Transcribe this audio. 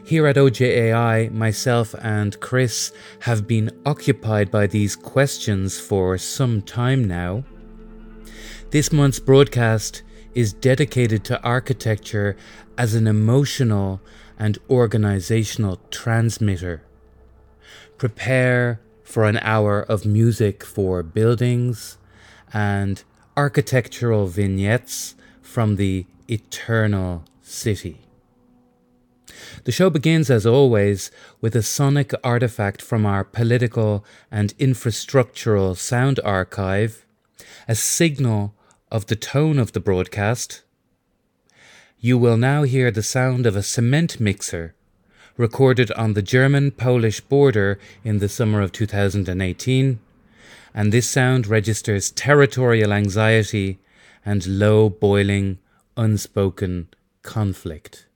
Here at OJAI, myself and Chris have been occupied by these questions for some time now. This month's broadcast is dedicated to architecture as an emotional and organizational transmitter. Prepare for an hour of music for buildings and architectural vignettes from the eternal city. The show begins, as always, with a sonic artifact from our political and infrastructural sound archive, a signal of the tone of the broadcast. You will now hear the sound of a cement mixer recorded on the German-Polish border in the summer of 2018, and this sound registers territorial anxiety and low-boiling, unspoken conflict.